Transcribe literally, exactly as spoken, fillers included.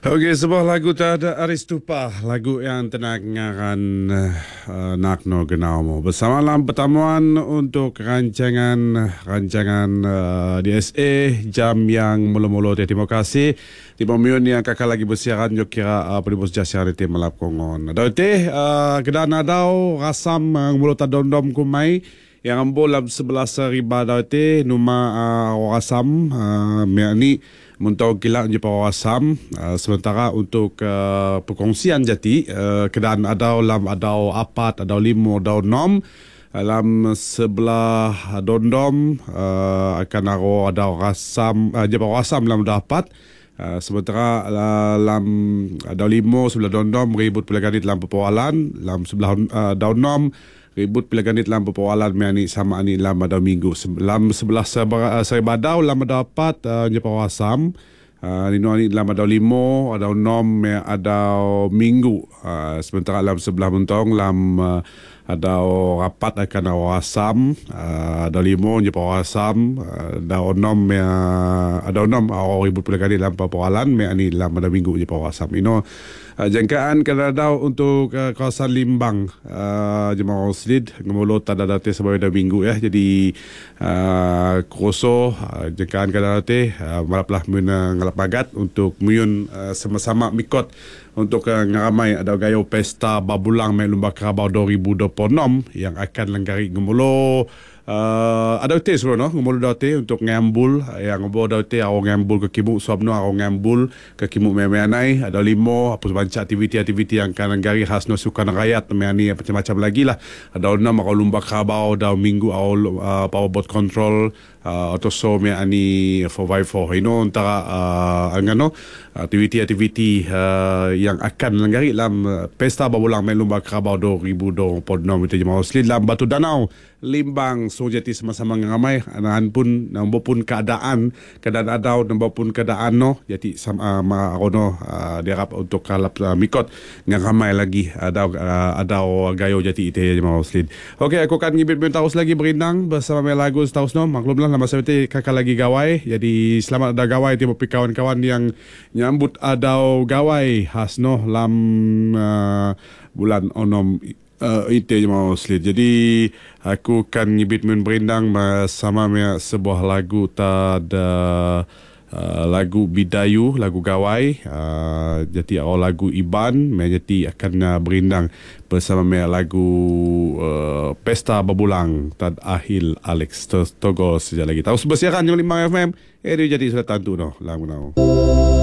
Okey, sebuah lagu tada Aristupa, lagu yang tenangan uh, Nakno Genaumo. Bersama dalam pertemuan untuk rancangan rancangan uh, D S A jam yang mula-mula. Terima kasih di pemiun yang kakak lagi bersiaran yo kira uh, penibus jasa rete melap kongon. Date uh, kedan adau rasam uh, mula tadondom kumai yang ambol dalam sebelas riba date numa uh, rasam uh, ni Muntau gila je pawasam uh, sementara untuk uh, perkongsian jati uh, keadaan adau lam adau apat adau limo adau nom dalam sebelah dondom uh, akan aro adau rasam uh, je pawasam lam dapat uh, sementara uh, lam adau limo sebelah dondom ribut pelaganit lam pepawalan lam sebelah uh, adau nom ribut pelaganit lam pepawalan meani sama ani lam ada minggu lam sebelah saya badau lam ada apat uh, je pawasam uh, nino ani lam ada limo ada nom me ada minggu uh, sementara lam sebelah mentong lam uh, ada rapat akan awasam uh, ada limo je pawasam uh, ada nom me uh, ada nom uh, ribut pelaganit lam pepawalan me ani lam ada minggu je pawasam ino Uh, jangkaan kadadau untuk uh, kawasan Limbang uh, jemaah Muslim ngemulot tada date sebagai dah minggu ya. Jadi uh, kroso uh, jangkaan kadadate uh, malaplah muna ngalap magat untuk muyun uh, sama-sama mikot untuk uh, ngaramai ada gayo pesta babulang mai lumba Karabau dua ribu dua puluh enam yang akan lenggari ngemulo. Uh, ada uti sebenarnya ngomong dauti untuk ngambul yang ngomong dauti awak ngambul ke kimu suapno awak ngambul ke kimu memeanai ada limo apa banyak aktiviti-aktiviti yang kan gari khasno sukan rakyat meani macam-macam lagi lah ada enam awak lumba Karabau dah minggu awak uh, power boat control uh, atau so meani four by four ino antara uh, angano aktiviti-aktiviti uh, yang akan lenggari dalam uh, pesta babulang lumba Karabau dua ribu dua puluh enam itu jemaah muslim dalam Batu Danau Limbang. So jadi sama-sama ngamai anahan pun nambo pun keadaan keadaan adau nambo pun keadaan no jadi sama ma rono uh, diharap untuk kalap uh, mikot ngamai lagi adau uh, adau gayo jadi ite jemaah muslim. Okey, aku akan ngibit terus lagi berindang bersama lagu taus no maklumlah nama saya kakak lagi gawai. Jadi selamat ada gawai tiba kawan-kawan yang nyambut adau gawai khas no lam uh, bulan onom Uh, itu jemaah muslim. Jadi aku akan nyibit men berindang bersama sebuah lagu tada uh, lagu Bidayu, lagu Gawai. Uh, jadi awal lagu Iban, jadi akan uh, berindang bersama lagu uh, Pesta Babulang tad Ahil Alex Togo sejak lagi. Tahu bersiaran yang lima F M. Eh dia jadi sudah tantu no lagu no.